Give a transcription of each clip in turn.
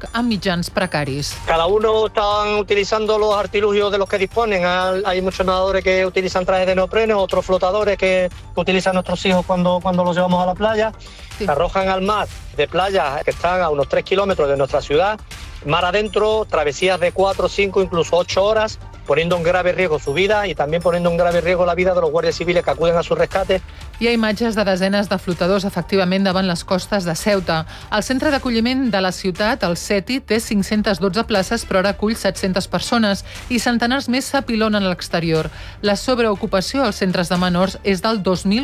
amb mitjans precaris. Cada uno está utilizando los artilugios de los que disponen. Hay muchos nadadores que utilizan trajes de neopreno, otros flotadores que utilizan nuestros hijos cuando los llevamos a la playa. Sí. Se arrojan al mar de playas que están a unos 3 kilómetros de nuestra ciudad, mar adentro, travesías de 4, 5, incluso 8 horas, poniendo en grave riesgo su vida y también poniendo en grave riesgo la vida de los guardias civiles que acuden a su rescate. Hi ha imatges de desenes de flotadors efectivament davant les costes de Ceuta. El centre d'acolliment de la ciutat, el CETI, té 512 places però ara acull 700 persones i centenars més s'apilonen a l'exterior. La sobreocupació als centres de menors és del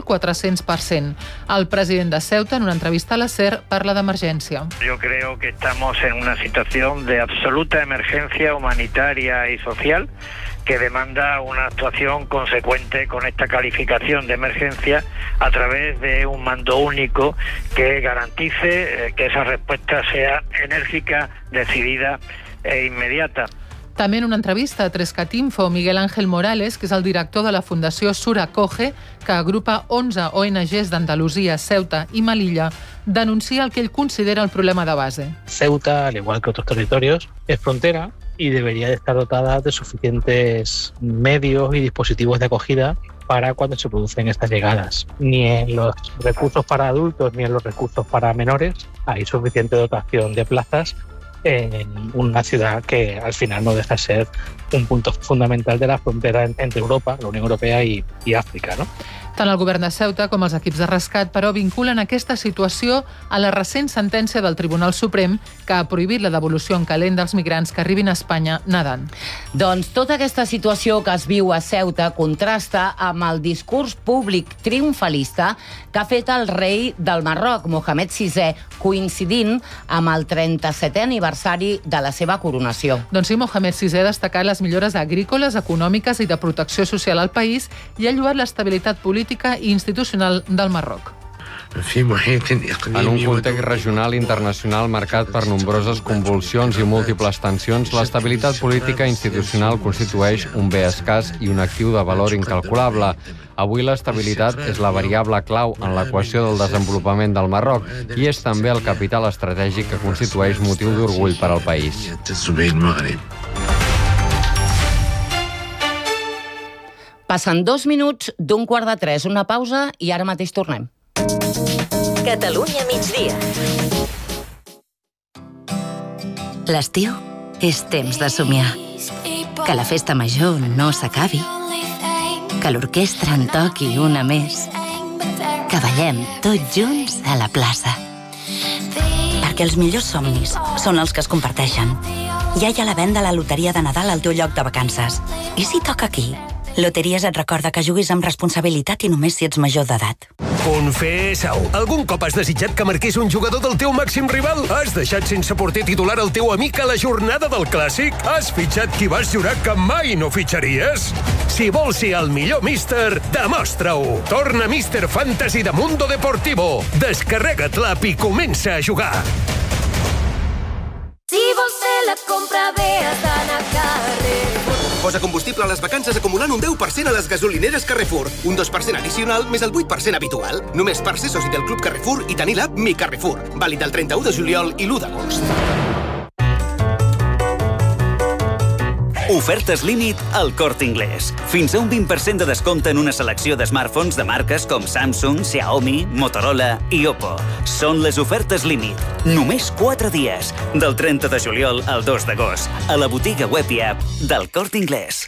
2.400%. El president de Ceuta, en una entrevista a la SER, parla d'emergència. Yo creo que estamos en una situación de absoluta emergencia humanitaria y social que demanda una actuación consecuente con esta calificación de emergencia a través de un mando único que garantice que esa respuesta sea enérgica, decidida e inmediata. També en una entrevista a Trescatinfo, Miguel Ángel Morales, que és el director de la Fundació Suracoge, que agrupa 11 ONGs d'Andalusia, Ceuta i Melilla, denuncia el que ell considera el problema de base. Ceuta, al igual que otros territorios, es frontera y debería de estar dotada de suficientes medios y dispositivos de acogida para cuando se producen estas llegadas. Ni en los recursos para adultos ni en los recursos para menores hay suficiente dotación de plazas en una ciudad que al final no deja de ser un punto fundamental de la frontera entre Europa, la Unió Europea i Àfrica, no? Tant el govern de Ceuta com els equips de rescat, però, vinculen aquesta situació a la recent sentència del Tribunal Suprem que ha prohibit la devolució en calent dels migrants que arribin a Espanya nedant. Doncs tota aquesta situació que es viu a Ceuta contrasta amb el discurs públic triomfalista que ha fet el rei del Marroc, Mohamed VI, coincidint amb el 37è aniversari de la seva coronació. Doncs sí, Mohamed VI ha destacat les millores agrícoles, econòmiques i de protecció social al país i ha lloat l'estabilitat política i institucional del Marroc. En un context regional i internacional marcat per nombroses convulsions i múltiples tensions, l'estabilitat política i institucional constitueix un bé escàs i un actiu de valor incalculable. Avui l'estabilitat és la variable clau en l'equació del desenvolupament del Marroc i és també el capital estratègic que constitueix motiu d'orgull per al país. Passen 2 minuts d'un 2:45, una pausa i ara mateix tornem. Catalunya migdia. L'estiu és temps de somiar. Que la festa major no s'acabi. Que l'orquestra en toqui una més. Que ballem tots junts a la plaça. Perquè els millors somnis són els que es comparteixen. Ja hi ha la venda a la loteria de Nadal al teu lloc de vacances. I si toca aquí? Loteries et recorda que juguis amb responsabilitat i només si ets major d'edat. Confessa-ho. Algun cop has desitjat que marqués un jugador del teu màxim rival? Has deixat sense porter titular el teu amic a la jornada del Clàssic? Has fitxat qui vas jurar que mai no fitxaries? Si vols ser el millor míster, demostra-ho. Torna Míster Fantasy de Mundo Deportivo. Descarrega't l'app i comença a jugar. Si vols fer la compra bé, has d'anar a Carrefour. Posa combustible a les vacances acumulant un 10% a les gasolineres Carrefour. Un 2% addicional més el 8% habitual. Només per ser soci del Club Carrefour i tenir l'app Mi Carrefour. Vàlid del 31 de juliol i l'1 d'agost. Ofertes límit al Corte Inglés. Fins a un 20% de descompte en una selecció de smartphones de marques com Samsung, Xiaomi, Motorola i Oppo. Són les ofertes límit. Només 4 dies, del 30 de juliol al 2 d'agost, a la botiga web i app del Corte Inglés.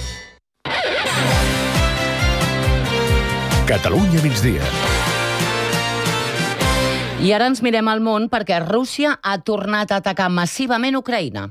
Catalunya migdia. I ara ens mirem al món perquè Rússia ha tornat a atacar massivament Ucraïna.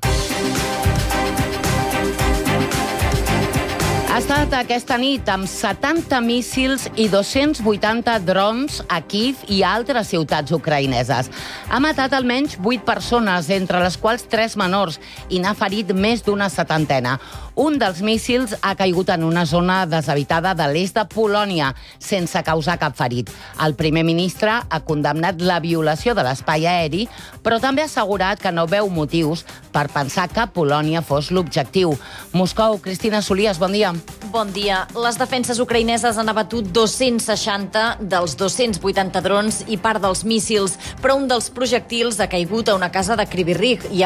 Ha estat aquesta nit amb 70 míssils i 280 drons a Kíev i a altres ciutats ucraïneses. Ha matat almenys 8 persones, entre les quals 3 menors, i n'ha ferit més d'una 70. Un dels míssils ha caigut en una zona deshabitada de l'est de Polònia, sense causar cap ferit. El primer ministre ha condemnat la violació de l'espai aeri, però també ha assegurat que no veu motius per pensar que Polònia fos l'objectiu. Moscou, Cristina Solies, bon dia. Bon dia. Les defenses ucraïneses han abatut 260 dels 280 drons i part dels míssils, però un dels projectils ha caigut a una casa de Kryvyi Rih i